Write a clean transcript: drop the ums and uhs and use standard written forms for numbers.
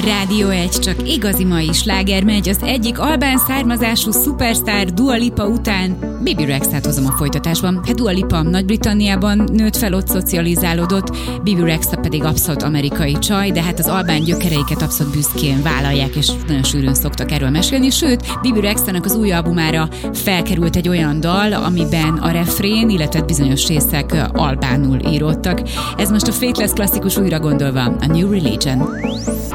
Rádió 1, csak igazi mai sláger megy. Az egyik albán származású szupersztár Dua Lipa után Bibi Rexha-t hozom a folytatásban. Hát Dua Lipa Nagy-Britanniában nőtt fel, ott szocializálódott, Bibi Rexha pedig abszolút amerikai csaj, de hát az albán gyökereiket abszolút büszkén vállalják, és nagyon sűrűn szoktak erről mesélni, sőt, Bibi Rexha-nak az új albumára felkerült egy olyan dal, amiben a refrén, illetve bizonyos részek albánul íródtak. Ez most a Faithless klasszikus újra gondolva, a New Religion.